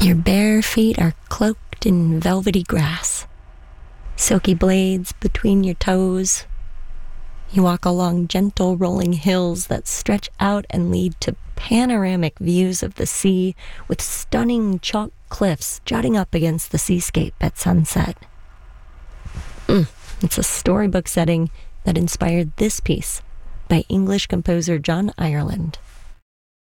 Your bare feet are cloaked in velvety grass, silky blades between your toes. You walk along gentle rolling hills that stretch out and lead to panoramic views of the sea with stunning chalk cliffs jutting up against the seascape at sunset. It's a storybook setting that inspired this piece by English composer John Ireland.